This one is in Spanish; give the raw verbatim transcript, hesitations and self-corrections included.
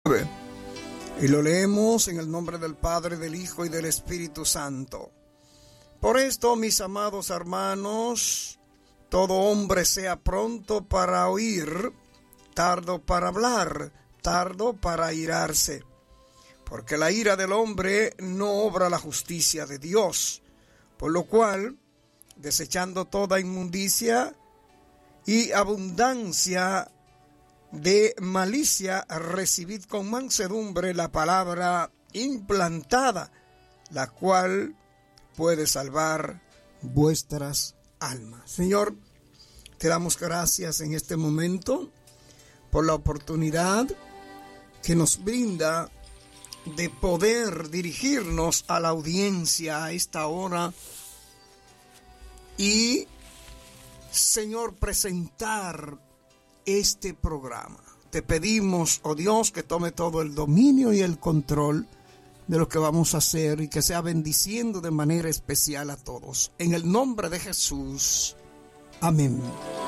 Y lo leemos en el nombre del Padre, del Hijo y del Espíritu Santo. Por esto, mis amados hermanos, todo hombre sea pronto para oír, tardo para hablar, tardo para airarse. Porque la ira del hombre no obra la justicia de Dios. Por lo cual, desechando toda inmundicia y abundancia de malicia, recibid con mansedumbre la palabra implantada, la cual puede salvar vuestras almas. Señor, te damos gracias en este momento por la oportunidad que nos brinda de poder dirigirnos a la audiencia a esta hora y, Señor, presentar este programa. Te pedimos, oh Dios, que tome todo el dominio y el control de lo que vamos a hacer y que sea bendiciendo de manera especial a todos. En el nombre de Jesús. Amén.